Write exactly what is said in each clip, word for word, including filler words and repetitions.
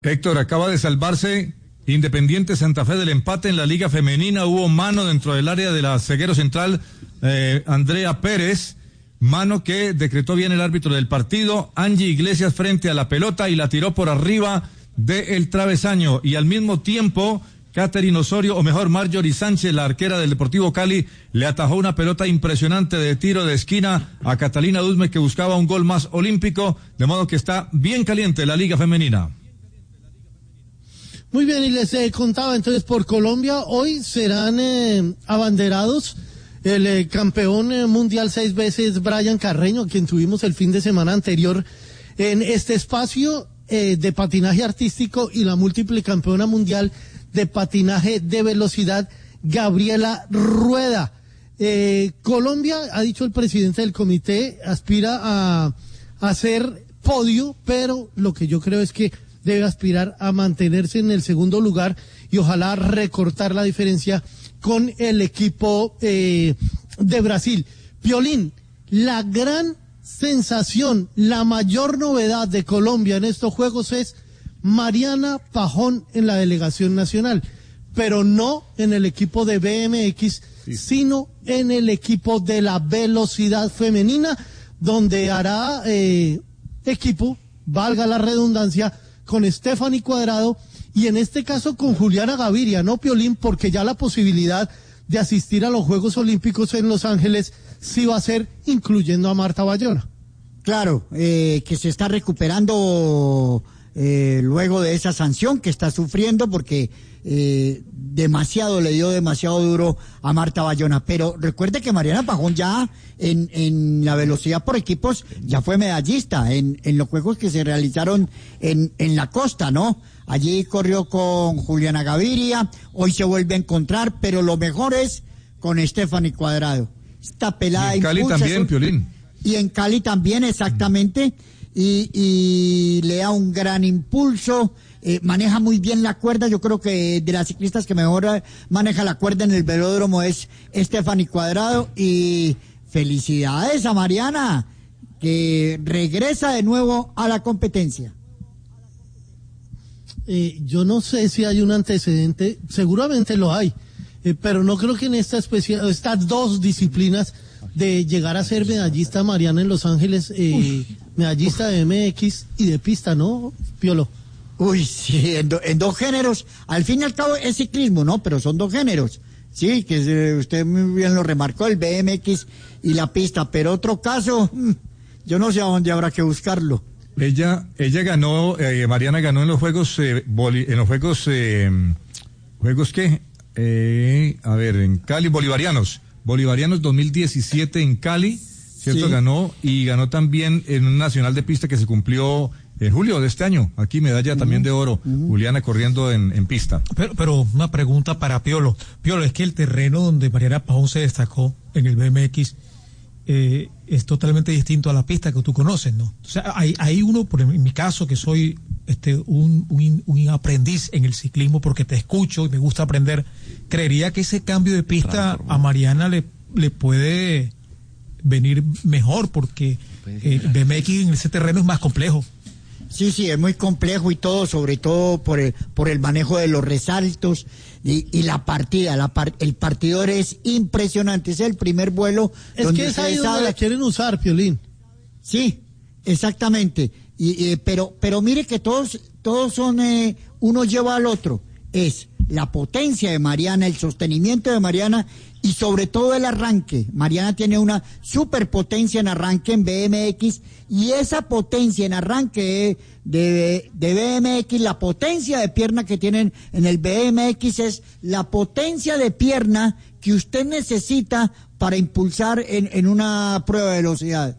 Héctor, acaba de salvarse Independiente Santa Fe del empate en la Liga Femenina. Hubo mano dentro del área de la zaguero central, eh, Andrea Pérez, mano que decretó bien el árbitro del partido. Angie Iglesias frente a la pelota y la tiró por arriba del travesaño, y al mismo tiempo Catherine Osorio, o mejor Marjorie Sánchez, la arquera del Deportivo Cali, le atajó una pelota impresionante de tiro de esquina a Catalina Duzme, que buscaba un gol más olímpico, de modo que está bien caliente la Liga Femenina. Muy bien, y les eh, contaba entonces por Colombia, hoy serán eh, abanderados el eh, campeón eh, mundial seis veces Brian Carreño, quien tuvimos el fin de semana anterior en este espacio eh, de patinaje artístico, y la múltiple campeona mundial de patinaje de velocidad, Gabriela Rueda. Eh, Colombia, ha dicho el presidente del comité, aspira a, a hacer podio, pero lo que yo creo es que debe aspirar a mantenerse en el segundo lugar y ojalá recortar la diferencia con el equipo eh, de Brasil. Piolín, la gran sensación, la mayor novedad de Colombia en estos Juegos es Mariana Pajón en la delegación nacional, pero no en el equipo de B M X, sí, sino en el equipo de la velocidad femenina, donde hará eh, equipo, valga la redundancia, con Stephanie Cuadrado, y en este caso con Juliana Gaviria, ¿no, Piolín? Porque ya la posibilidad de asistir a los Juegos Olímpicos en Los Ángeles sí va a ser incluyendo a Marta Bayona. Claro, eh, que se está recuperando eh, luego de esa sanción que está sufriendo, porque eh, demasiado, le dio demasiado duro a Marta Bayona. Pero recuerde que Mariana Pajón ya en, en la velocidad por equipos ya fue medallista en, en los juegos que se realizaron en, en la costa, ¿no? Allí corrió con Juliana Gaviria, hoy se vuelve a encontrar, pero lo mejor es con Stephanie Cuadrado. Esta pelada y en Cali también, un... Piolín. Y en Cali también, exactamente, y, y le da un gran impulso. Eh, maneja muy bien la cuerda. Yo creo que de las ciclistas que mejor maneja la cuerda en el velódromo es Stephanie Cuadrado, y felicidades a Mariana, que regresa de nuevo a la competencia. Eh, yo no sé si hay un antecedente, seguramente lo hay, eh, pero no creo que en esta especie, estas dos disciplinas de llegar a ser medallista Mariana en Los Ángeles, eh, medallista de M X y de pista, ¿no, Piolo? Uy, sí, en, do, en dos géneros, al fin y al cabo es ciclismo, ¿no? Pero son dos géneros, sí, que se, usted muy bien lo remarcó, el B M X y la pista, pero otro caso, yo no sé a dónde habrá que buscarlo. Ella, ella ganó, eh, Mariana ganó en los Juegos, eh, boli, en los Juegos, eh, ¿Juegos qué? Eh, a ver, en Cali, Bolivarianos, Bolivarianos dos mil diecisiete en Cali, ¿cierto? Sí. Ganó, y ganó también en un nacional de pista que se cumplió en julio de este año, aquí medalla uh-huh. también de oro, uh-huh. Juliana corriendo en, en pista. Pero, pero una pregunta para Piolo. Piolo, es que el terreno donde Mariana Pajón se destacó en el B M X eh, es totalmente distinto a la pista que tú conoces, ¿no? O sea, hay, hay uno, por en mi caso, que soy este un, un, un aprendiz en el ciclismo porque te escucho y me gusta aprender, creería que ese cambio de pista a Mariana le, le puede venir mejor, porque eh, el B M X en ese terreno es más complejo. Sí, sí, es muy complejo y todo, sobre todo por el, por el manejo de los resaltos y, y la partida. La par, el partidor es impresionante, es el primer vuelo. Es donde que es ahí donde sabe... la quieren usar, Piolín. Sí, exactamente. Y, y, pero, pero mire que todos, todos son, eh, uno lleva al otro. Es la potencia de Mariana, el sostenimiento de Mariana y sobre todo el arranque. Mariana tiene una superpotencia en arranque en B M X, y esa potencia en arranque de, de B M X, la potencia de pierna que tienen en el B M X es la potencia de pierna que usted necesita para impulsar en, en una prueba de velocidad.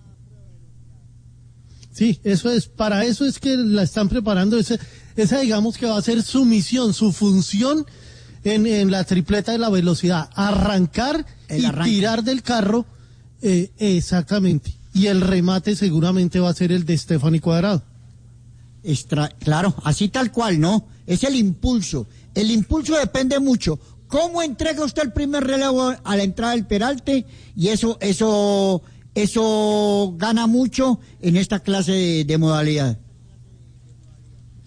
Sí, eso es, para eso es que la están preparando, ese, esa digamos que va a ser su misión, su función en, en la tripleta de la velocidad, arrancar el y arranque. Tirar del carro, eh, exactamente, y el remate seguramente va a ser el de Stephanie Cuadrado. Extra, claro, así tal cual, ¿no? Es el impulso, el impulso depende mucho, cómo entrega usted el primer relevo a la entrada del peralte, y eso, eso... Eso gana mucho en esta clase de, de modalidad.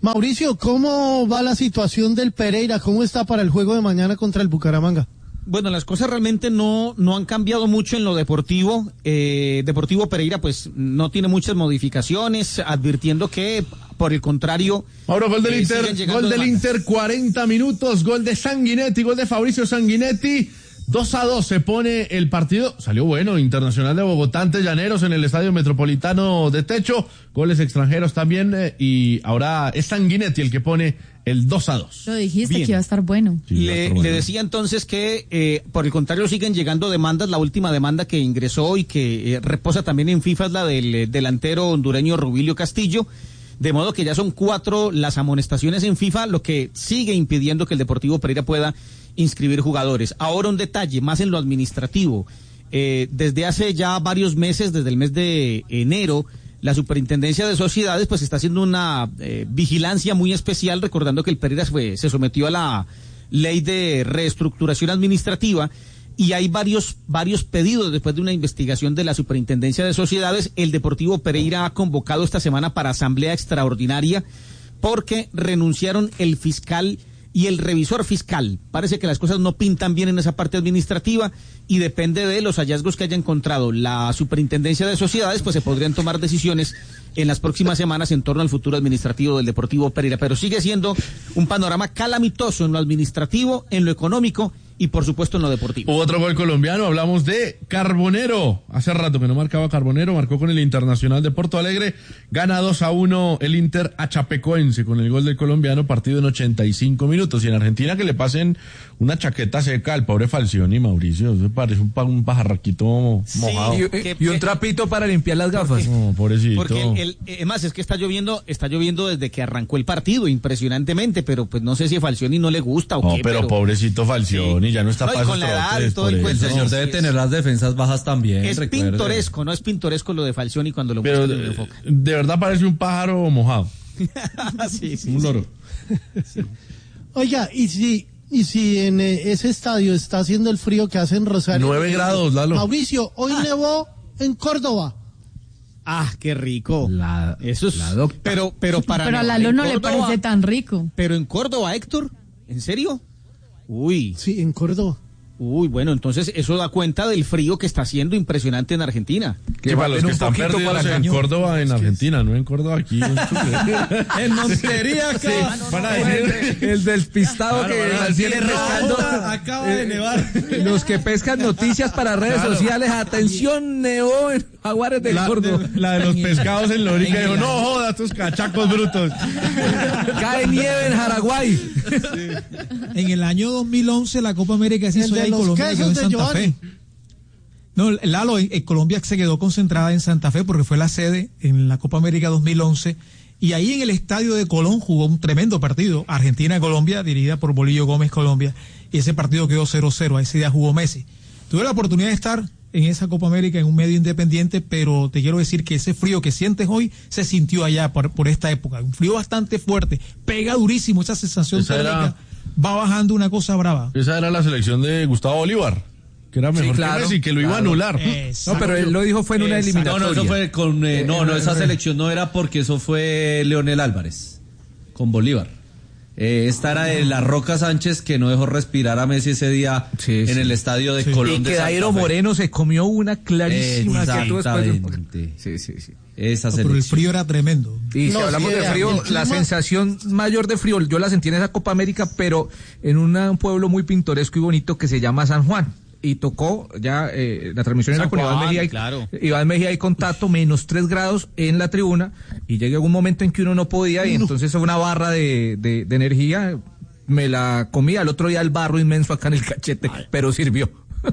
Mauricio, ¿cómo va la situación del Pereira? ¿Cómo está para el juego de mañana contra el Bucaramanga? Bueno, las cosas realmente no, no han cambiado mucho en lo deportivo. Eh, Deportivo Pereira pues no tiene muchas modificaciones, advirtiendo que por el contrario... Mauro, gol del eh, Inter, gol del demandas. Inter, cuarenta minutos, gol de Sanguinetti, gol de Fabricio Sanguinetti. dos a dos se pone el partido. Salió bueno, Internacional de Bogotá ante Llaneros en el Estadio Metropolitano de Techo. Goles extranjeros también. Eh, y ahora es Sanguinetti el que pone el dos a dos. Lo dijiste Bien. que iba a estar bueno. Sí, le, bueno. le decía entonces que, eh, por el contrario, siguen llegando demandas. La última demanda que ingresó y que eh, reposa también en FIFA es la del eh, delantero hondureño Rubilio Castillo. De modo que ya son cuatro las amonestaciones en FIFA, lo que sigue impidiendo que el Deportivo Pereira pueda inscribir jugadores. Ahora un detalle, más en lo administrativo. Eh, desde hace ya varios meses, desde el mes de enero, la Superintendencia de Sociedades pues está haciendo una eh, vigilancia muy especial, recordando que el Pereira fue, se sometió a la ley de reestructuración administrativa y hay varios varios pedidos después de una investigación de la Superintendencia de Sociedades. El Deportivo Pereira ha convocado esta semana para asamblea extraordinaria porque renunciaron el fiscal y el revisor fiscal. Parece que las cosas no pintan bien en esa parte administrativa y depende de los hallazgos que haya encontrado la Superintendencia de Sociedades, pues se podrían tomar decisiones en las próximas semanas en torno al futuro administrativo del Deportivo Pereira. Pero sigue siendo un panorama calamitoso en lo administrativo, en lo económico y por supuesto en lo deportivo. Hubo otro gol colombiano, hablamos de Carbonero. Hace rato que no marcaba Carbonero, marcó con el Internacional de Porto Alegre. Gana dos a uno el Inter a Chapecoense con el gol del colombiano, partido en ochenta y cinco minutos. Y en Argentina que le pasen una chaqueta seca al pobre Falcioni, Mauricio. Eso parece un, pa- un pajarraquito mojado. Sí, Y, que- y un que- trapito para limpiar las gafas. No, pobrecito. Porque el, el, eh, más es que está lloviendo, está lloviendo desde que arrancó el partido, impresionantemente, pero pues no sé si a Falcioni no le gusta o No, qué. pero, pobrecito Falcioni, Sí. ya no está No, y para con esos la edad trotes, y todo el por cuento. El señor No, debe sí, tener es- las defensas bajas también. Es recuerde. pintoresco, no es pintoresco lo de Falcioni cuando lo Pero buscan y lo eh, enfocan. de verdad parece un pájaro mojado, sí, sí, un sí. loro. Oiga, y si, y si en eh, ese estadio está haciendo el frío que hace en Rosario. Nueve grados, Lalo. Mauricio, hoy nevó en Córdoba. Ah, qué rico. La- Eso es. la docta. Pero, pero para. Pero a nevar Lalo en no le Córdoba- parece tan rico. Pero en Córdoba, Héctor, ¿en serio? Uy, Sí, en Córdoba. uy, bueno, entonces eso da cuenta del frío que está haciendo impresionante en Argentina. Que para los que un están poquito perdidos para el en cañón. Córdoba, en Argentina, no en Córdoba aquí. En Montería, acá. Sí, van a decir- El despistado Claro, que van a mantiene decir, pescando. "No, acaba de nevar". Los que pescan noticias para redes Claro. sociales. Atención, nevó en Jaguares del La, Córdoba. de, la de los pescados en Lorica, dijo, no joda, estos cachacos brutos. Cae nieve en Jaraguay. En el año dos mil once la Copa América se El hizo de allá en los Colombia, quesos quedó en de Santa Giovanni. Fe. No, Lalo, en, en Colombia se quedó concentrada en Santa Fe porque fue la sede en la Copa América dos mil once y ahí en el estadio de Colón jugó un tremendo partido, Argentina-Colombia, dirigida por Bolillo Gómez Colombia, y ese partido quedó cero cero, ese día jugó Messi. Tuve la oportunidad de estar en esa Copa América en un medio independiente, pero te quiero decir que ese frío que sientes hoy se sintió allá por, por esta época, un frío bastante fuerte, pega durísimo, esa sensación Esa era- térmica va bajando una cosa brava. Esa era la selección de Gustavo Bolívar, que era mejor Sí, claro, que Messi, que lo iba a claro. anular. No, pero él lo dijo fue en una Exacto. eliminatoria. No, no, eso fue con. eh, no, no, esa selección no era porque eso fue Leonel Álvarez con Bolívar. Eh, esta era de la Roca Sánchez que no dejó respirar a Messi ese día Sí, en sí. el estadio de Sí. Colón Y de que Santa Dairo Fe. Moreno se comió una clarísima que tú después. Exactamente. Sí, sí, sí. Esa No, pero el selección. frío era tremendo. Y si No, hablamos sí, de vea, frío, el la clima- sensación mayor de frío, yo la sentí en esa Copa América, pero en una- un pueblo muy pintoresco y bonito que se llama San Juan. Y tocó ya, eh, la transmisión era San con Iván Juan, Mejía, y, claro. Iván Mejía y contacto, menos tres grados en la tribuna, y llegó un momento en que uno no podía, y entonces una barra de, de, de energía, me la comía, al otro día el barro inmenso acá en el cachete, pero sirvió.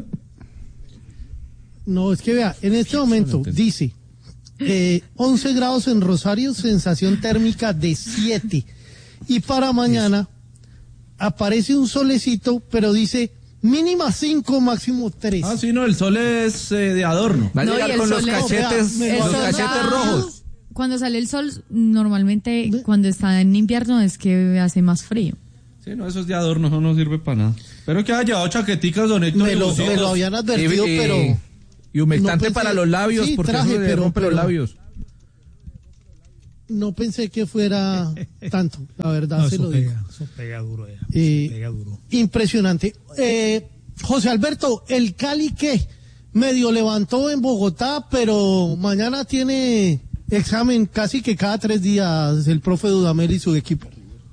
No, es que vea, en este momento dice eh, once grados en Rosario, sensación térmica de siete. Y para mañana aparece un solecito, pero dice mínima cinco, máximo tres. Ah, sí, no, el sol es eh, de adorno. Va a No, y llegar el con los sol es- cachetes, vea, los el sol cachetes da- rojos. Cuando sale el sol, normalmente cuando está en invierno es que hace más frío. Sí, no, eso es de adorno, eso no sirve para nada. Pero que haya llevado chaqueticas, don Héctor. me, y lo, bucitos. me lo habían advertido, Y- y- pero Y humectante no pensé- para los labios, sí, porque traje, eso le pero- rompe los pero- labios. no pensé que fuera tanto, la verdad No, se eso lo pega, digo. eso pega duro ya. Eh, Eso pega duro. Impresionante. Eh, José Alberto, ¿el Cali qué? Medio levantó en Bogotá, pero mañana tiene examen casi que cada tres días el profe Dudamel y su equipo.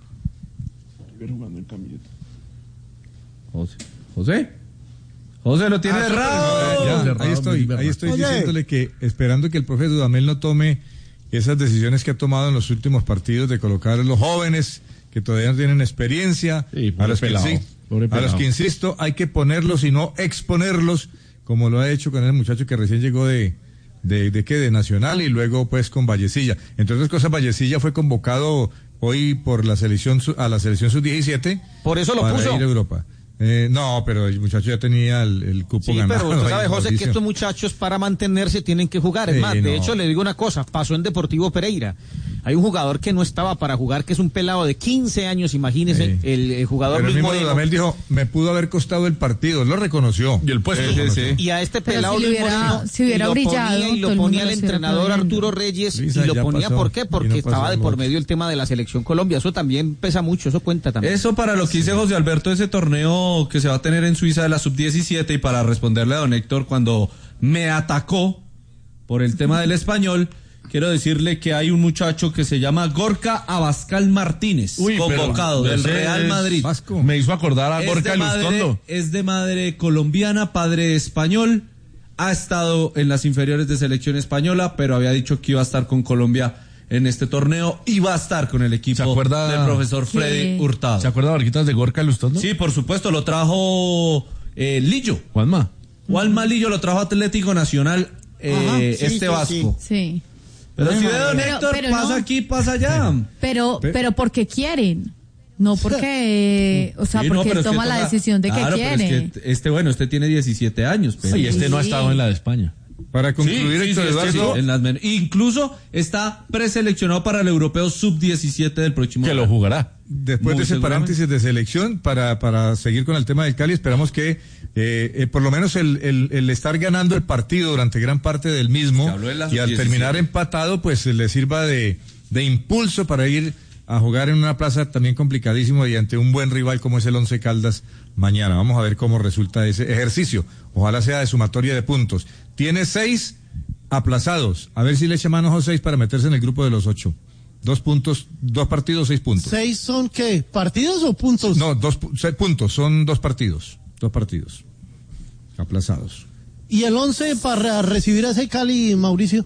José. José. José lo tiene Ah, errado. ya, Errado, ahí estoy, muy ahí estoy Oye. diciéndole que esperando que el profe Dudamel no tome esas decisiones que ha tomado en los últimos partidos de colocar a los jóvenes que todavía no tienen experiencia, Sí, pobre a, los que, pelado, insi- pobre a los pelado. que insisto, hay que ponerlos y no exponerlos, como lo ha hecho con el muchacho que recién llegó de, de, de qué, de Nacional, y luego pues con Vallecilla. Entre otras cosas, Vallecilla fue convocado hoy por la selección su- a la selección sub diecisiete. Por eso lo para puso. ir a Europa. Eh, no, pero el muchacho ya tenía el, el cupo Sí, ganado. pero usted sabe, ahí, José, que Mauricio. estos muchachos para mantenerse tienen que jugar. Es Sí, más, de no. hecho, le digo una cosa, pasó en Deportivo Pereira. Hay un jugador que no estaba para jugar, que es un pelado de quince años, imagínese, Sí. el, el jugador Pero el Luis mismo Moreno. Dudamel dijo, me pudo haber costado el partido, lo reconoció. Y el puesto. Lo reconoció. Y a este Pero pelado si le Luis hubiera- Moreno si hubiera y lo brillado, ponía, y todo lo el mundo ponía el lo estuviera entrenador aplaudiendo. Arturo Reyes Luisa, y lo ya ponía pasó, ¿por qué? y Porque no pasó estaba de lo por otro. medio el tema de la selección Colombia. Eso también pesa mucho, eso cuenta también. Eso para lo que dice José Alberto, ese torneo que se va a tener en Suiza de la sub diecisiete, y para responderle a don Héctor cuando me atacó por el tema del español, quiero decirle que hay un muchacho que se llama Gorka Abascal Martínez, Uy, pero convocado del ese Real es Madrid. Vasco. Me hizo acordar a Es Gorka de, madre, Lustondo. es de madre colombiana, padre español, ha estado en las inferiores de selección española, pero había dicho que iba a estar con Colombia en este torneo y va a estar con el equipo ¿Se acuerda- del profesor Freddy Sí. Hurtado. ¿Se acuerda, Barquitas, de Gorka Lustondo? Sí, por supuesto, lo trajo eh, Lillo. Juanma. Juanma Lillo lo trajo Atlético Nacional, eh, Ajá, sí, este sí, Vasco. Sí. Pero si ve don Pero- Héctor, pero pasa no. aquí, pasa allá. Pero, pero porque quieren. No porque, o sea, Sí, no, porque pero es que toma la toca- decisión de que Claro, pero quiere. es que este, bueno, este tiene diecisiete años. Pero Y este no ha Sí. estado en la de España. Para concluir, Sí, sí, Héctor sí, este Eduardo, sí, en las men- Incluso está preseleccionado para el europeo sub diecisiete del próximo Que lo año. jugará. después Muy de ese seguramente. paréntesis de selección, para, para seguir con el tema del Cali, esperamos que eh, eh, por lo menos el, el, el estar ganando el partido durante gran parte del mismo Se habló de la y al sub terminar diecisiete. empatado, pues le sirva de, de impulso para ir a jugar en una plaza también complicadísimo y ante un buen rival como es el Once Caldas mañana. Vamos a ver cómo resulta ese ejercicio. Ojalá sea de sumatoria de puntos. Tiene seis aplazados. A ver si le echa mano a seis para meterse en el grupo de los ocho. Dos puntos, dos partidos, seis puntos. ¿Seis son qué? ¿Partidos o puntos? No, dos pu- seis puntos, son dos partidos. Dos partidos. Aplazados. ¿Y el once para recibir a ese Cali, Mauricio?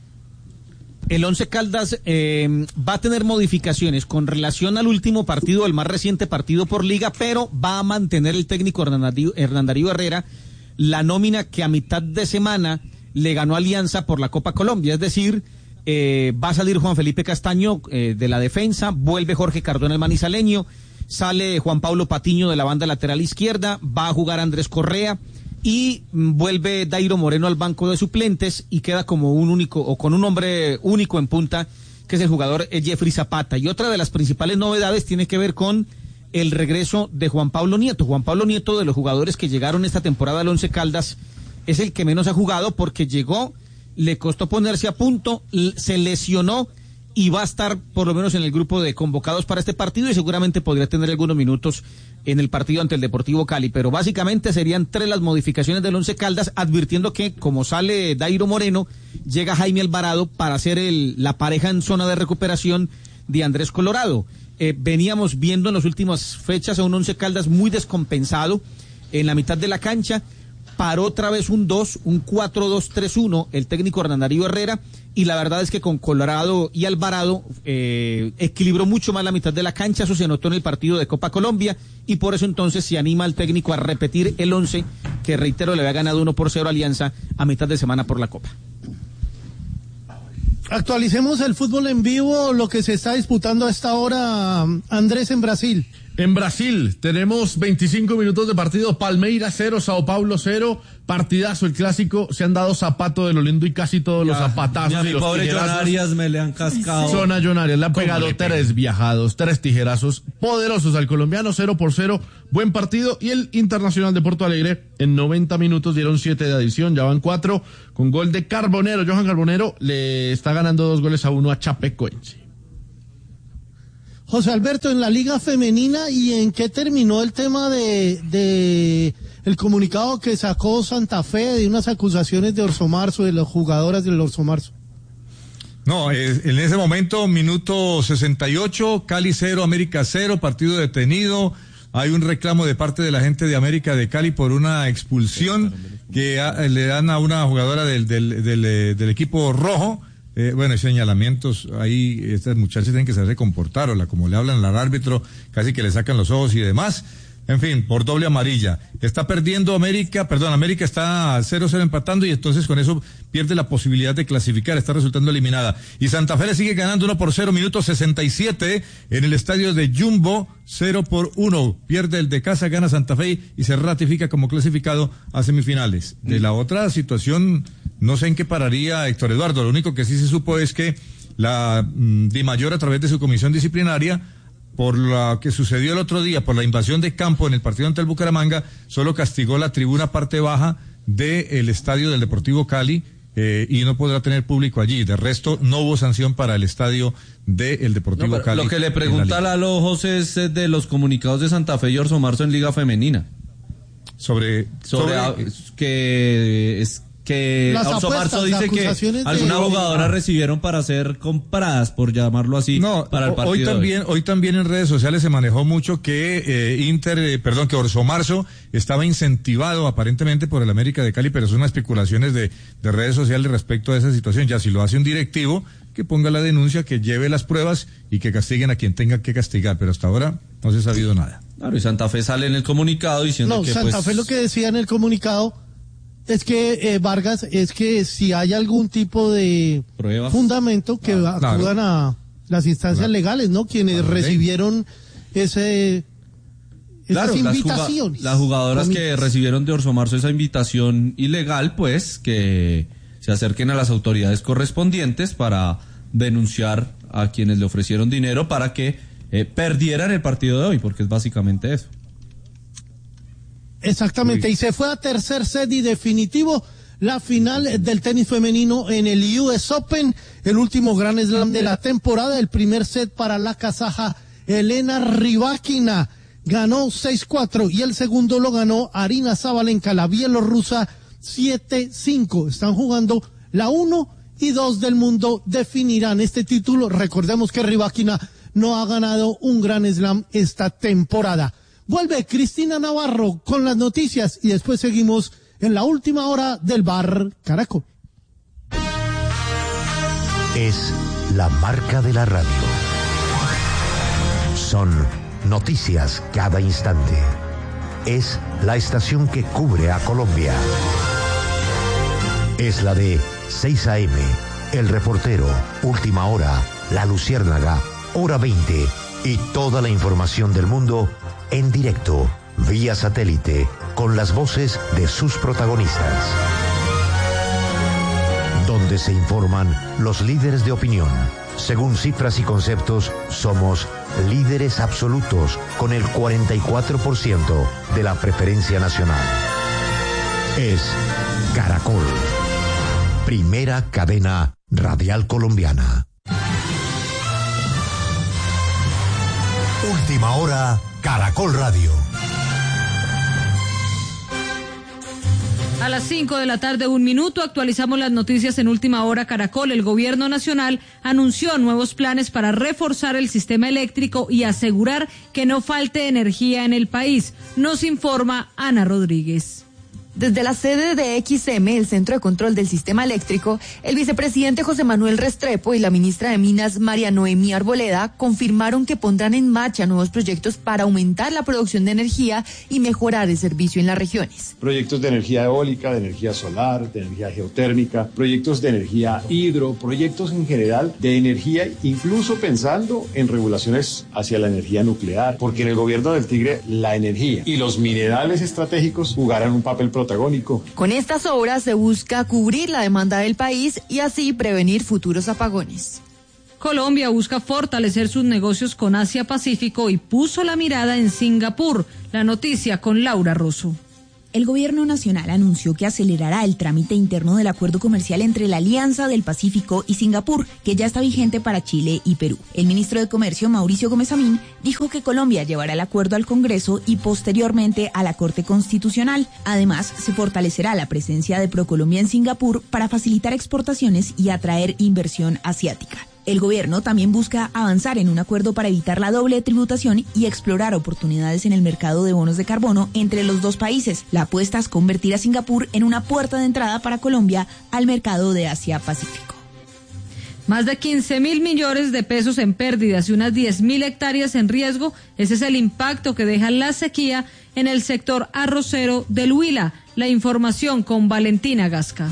El Once Caldas eh, va a tener modificaciones con relación al último partido, el más reciente partido por liga, pero va a mantener el técnico Hernán Darío, Hernán Darío Herrera la nómina que a mitad de semana le ganó Alianza por la Copa Colombia, es decir, eh, va a salir Juan Felipe Castaño eh, de la defensa, vuelve Jorge Cardona el manizaleño, sale Juan Pablo Patiño de la banda lateral izquierda, va a jugar Andrés Correa y mm, vuelve Dairo Moreno al banco de suplentes y queda como un único o con un hombre único en punta, que es el jugador eh, Jeffrey Zapata. Y otra de las principales novedades tiene que ver con el regreso de Juan Pablo Nieto. Juan Pablo Nieto, de los jugadores que llegaron esta temporada al Once Caldas, es el que menos ha jugado porque llegó, le costó ponerse a punto, l- se lesionó y va a estar por lo menos en el grupo de convocados para este partido y seguramente podría tener algunos minutos en el partido ante el Deportivo Cali, pero básicamente serían tres las modificaciones del Once Caldas, advirtiendo que como sale Dairo Moreno, llega Jaime Alvarado para ser el, la pareja en zona de recuperación de Andrés Colorado. Eh, veníamos viendo en las últimas fechas a un Once Caldas muy descompensado en la mitad de la cancha, paró otra vez un dos, un cuatro dos tres uno el técnico Hernán Darío Herrera, y la verdad es que con Colorado y Alvarado eh, equilibró mucho más la mitad de la cancha. Eso se notó en el partido de Copa Colombia y por eso entonces se anima al técnico a repetir el once que, reitero, le había ganado uno por cero a Alianza a mitad de semana por la Copa. Actualicemos el fútbol en vivo, lo que se está disputando a esta hora, Andrés, en Brasil. En Brasil tenemos veinticinco minutos de partido, Palmeiras cero, Sao Paulo cero, partidazo el clásico, se han dado zapato de lo lindo y casi todos ya, los zapatazos ya y mi los pobre tijerazos. Jonarias me le han cascado. Zona Jonarias, le han pegado le tres viajados, tres tijerazos poderosos al colombiano, cero por cero, buen partido, y el Internacional de Porto Alegre en noventa minutos dieron siete de adición, ya van cuatro, con gol de Carbonero, Johan Carbonero le está ganando dos goles a uno a Chapecoense. José Alberto, en la Liga Femenina, ¿y en qué terminó el tema de, de el comunicado que sacó Santa Fe de unas acusaciones de Orso Marzo, de las jugadoras del Orso Marzo? No, eh, en ese momento, minuto sesenta y ocho, Cali cero, América cero, partido detenido. Hay un reclamo de parte de la gente de América de Cali por una expulsión que a, le dan a una jugadora del, del, del, del equipo rojo. Eh, bueno, señalamientos, ahí estas muchachas tienen que saberse comportar, o la, como le hablan al árbitro, casi que le sacan los ojos y demás. En fin, por doble amarilla. Está perdiendo América, perdón, América está cero cero empatando y entonces con eso pierde la posibilidad de clasificar, está resultando eliminada. Y Santa Fe le sigue ganando uno por cero, minuto sesenta y siete en el estadio de Jumbo, cero por uno. Pierde el de casa, gana Santa Fe y se ratifica como clasificado a semifinales. De la otra situación, no sé en qué pararía Héctor Eduardo. Lo único que sí se supo es que la mm, Dimayor, a través de su comisión disciplinaria, por lo que sucedió el otro día, por la invasión de campo en el partido ante el Bucaramanga, solo castigó la tribuna parte baja del estadio del Deportivo Cali, eh, y no podrá tener público allí. De resto, no hubo sanción para el estadio del Deportivo no, Cali. Lo que le pregunta a Lalo José es de los comunicados de Santa Fe y Orso Marzo en Liga Femenina. Sobre, sobre, sobre que es que Orso Marzo dice que algunas de... jugadoras ah. recibieron para ser compradas, por llamarlo así, no, para el partido. Hoy también, hoy también en redes sociales se manejó mucho que eh, Inter, eh, perdón, que Orso Marzo estaba incentivado aparentemente por el América de Cali, pero son especulaciones de, de redes sociales respecto a esa situación. Ya si lo hace un directivo, que ponga la denuncia, que lleve las pruebas y que castiguen a quien tenga que castigar, pero hasta ahora no se ha sabido nada. Claro, y Santa Fe sale en el comunicado diciendo no, que Santa pues... Fe lo que decía en el comunicado es que, eh, Vargas, es que si hay algún tipo de ¿Pruebas? fundamento que ah, acudan claro. a las instancias claro. legales, ¿no? Quienes claro. recibieron ese claro, esas invitaciones. Las, juga- las jugadoras Comitas. que recibieron de Orso Marzo esa invitación ilegal, pues, que se acerquen a las autoridades correspondientes para denunciar a quienes le ofrecieron dinero para que eh, perdieran el partido de hoy, porque es básicamente eso. Exactamente, Uy. y se fue a tercer set y definitivo la final del tenis femenino en el U S Open, el último Grand Slam de la temporada. El primer set para la kazaja Elena Rybakina, ganó seis cuatro, y el segundo lo ganó Arina Sabalenka, la bielorrusa, siete cinco. Están jugando la uno y dos del mundo, definirán este título. Recordemos que Rybakina no ha ganado un Grand Slam esta temporada. Vuelve Cristina Navarro con las noticias y después seguimos en la última hora del Bar Caracol. Es la marca de la radio. Son noticias cada instante. Es la estación que cubre a Colombia. Es la de seis a eme, El Reportero, Última Hora, La Luciérnaga, Hora veinte y toda la información del mundo en directo, vía satélite, con las voces de sus protagonistas. Donde se informan los líderes de opinión. Según cifras y conceptos, somos líderes absolutos con el cuarenta y cuatro por ciento de la preferencia nacional. Es Caracol, primera cadena radial colombiana. Última hora, Caracol Radio. A las cinco de la tarde, un minuto, actualizamos las noticias en Última Hora Caracol. El gobierno nacional anunció nuevos planes para reforzar el sistema eléctrico y asegurar que no falte energía en el país. Nos informa Ana Rodríguez. Desde la sede de X M, el Centro de Control del Sistema Eléctrico, el vicepresidente José Manuel Restrepo y la ministra de Minas, María Noemí Arboleda, confirmaron que pondrán en marcha nuevos proyectos para aumentar la producción de energía y mejorar el servicio en las regiones. Proyectos de energía eólica, de energía solar, de energía geotérmica, proyectos de energía hidro, proyectos en general de energía, incluso pensando en regulaciones hacia la energía nuclear, porque en el gobierno del Tigre la energía y los minerales estratégicos jugarán un papel protagónico. Con estas obras se busca cubrir la demanda del país y así prevenir futuros apagones. Colombia busca fortalecer sus negocios con Asia-Pacífico y puso la mirada en Singapur. La noticia con Laura Rosso. El gobierno nacional anunció que acelerará el trámite interno del acuerdo comercial entre la Alianza del Pacífico y Singapur, que ya está vigente para Chile y Perú. El ministro de Comercio, Mauricio Gómez Amín, dijo que Colombia llevará el acuerdo al Congreso y posteriormente a la Corte Constitucional. Además, se fortalecerá la presencia de ProColombia en Singapur para facilitar exportaciones y atraer inversión asiática. El gobierno también busca avanzar en un acuerdo para evitar la doble tributación y explorar oportunidades en el mercado de bonos de carbono entre los dos países. La apuesta es convertir a Singapur en una puerta de entrada para Colombia al mercado de Asia-Pacífico. Más de quince mil millones de pesos en pérdidas y unas diez mil hectáreas en riesgo. Ese es el impacto que deja la sequía en el sector arrocero del Huila. La información con Valentina Gasca.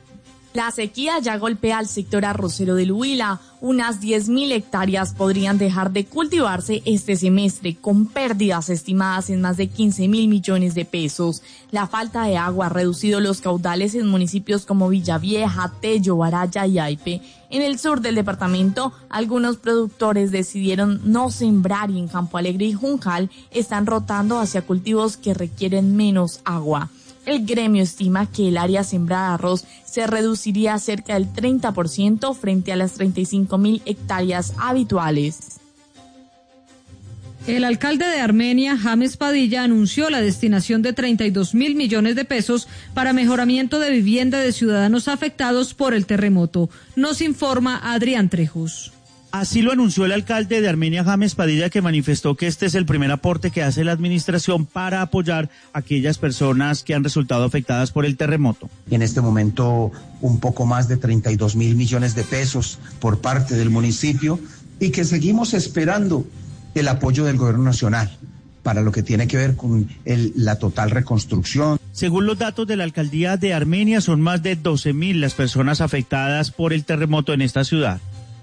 La sequía ya golpea al sector arrocero del Huila. Unas diez mil hectáreas podrían dejar de cultivarse este semestre, con pérdidas estimadas en más de quince mil millones de pesos. La falta de agua ha reducido los caudales en municipios como Villavieja, Tello, Baraya y Aipe. En el sur del departamento, algunos productores decidieron no sembrar y en Campo Alegre y Juncal están rotando hacia cultivos que requieren menos agua. El gremio estima que el área sembrada de arroz se reduciría cerca del treinta por ciento frente a las treinta y cinco mil hectáreas habituales. El alcalde de Armenia, James Padilla, anunció la destinación de treinta y dos mil millones de pesos para mejoramiento de vivienda de ciudadanos afectados por el terremoto. Nos informa Adrián Trejos. Así lo anunció el alcalde de Armenia, James Padilla, que manifestó que este es el primer aporte que hace la administración para apoyar a aquellas personas que han resultado afectadas por el terremoto. En este momento, un poco más de treinta y dos mil millones de pesos por parte del municipio y que seguimos esperando el apoyo del gobierno nacional para lo que tiene que ver con el, la total reconstrucción. Según los datos de la alcaldía de Armenia, son más de doce mil las personas afectadas por el terremoto en esta ciudad.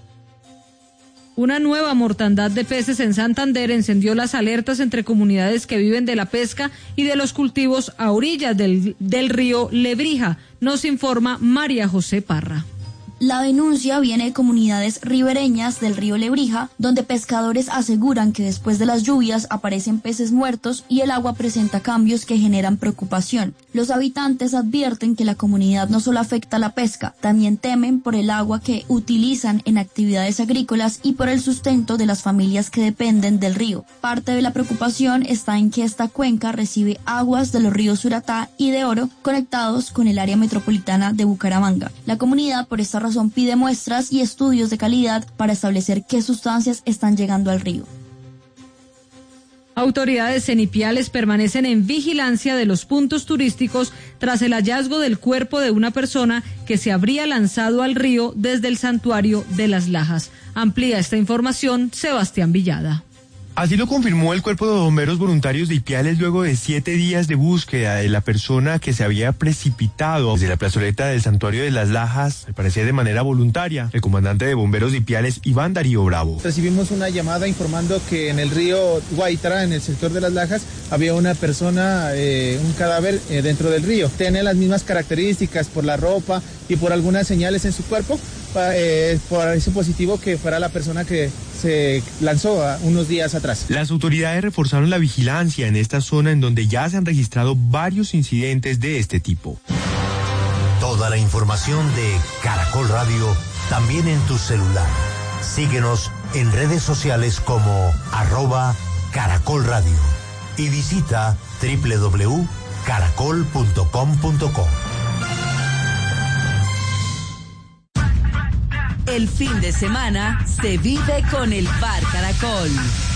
Una nueva mortandad de peces en Santander encendió las alertas entre comunidades que viven de la pesca y de los cultivos a orillas del, del río Lebrija. Nos informa María José Parra. La denuncia viene de comunidades ribereñas del río Lebrija, donde pescadores aseguran que después de las lluvias aparecen peces muertos y el agua presenta cambios que generan preocupación. Los habitantes advierten que la comunidad no solo afecta la pesca, también temen por el agua que utilizan en actividades agrícolas y por el sustento de las familias que dependen del río. Parte de la preocupación está en que esta cuenca recibe aguas de los ríos Suratá y de Oro conectados con el área metropolitana de Bucaramanga. La comunidad por esta razón pide muestras y estudios de calidad para establecer qué sustancias están llegando al río. Autoridades en Ipiales permanecen en vigilancia de los puntos turísticos tras el hallazgo del cuerpo de una persona que se habría lanzado al río desde el santuario de las Lajas. Amplía esta información Sebastián Villada. Así lo confirmó el Cuerpo de Bomberos Voluntarios de Ipiales luego de siete días de búsqueda de la persona que se había precipitado desde la plazoleta del Santuario de las Lajas, al parecer de manera voluntaria. El comandante de Bomberos de Ipiales, Iván Darío Bravo. Recibimos una llamada informando que en el río Guaitara, en el sector de las Lajas, había una persona, eh, un cadáver eh, dentro del río. Tiene las mismas características por la ropa y por algunas señales en su cuerpo. Eh, por ese positivo que fuera la persona que se lanzó unos días atrás. Las autoridades reforzaron la vigilancia en esta zona en donde ya se han registrado varios incidentes de este tipo. Toda la información de Caracol Radio también en tu celular. Síguenos en redes sociales como arroba Caracol Radio y visita doble u doble u doble u punto caracol punto com punto co. El fin de semana se vive con el Bar Caracol.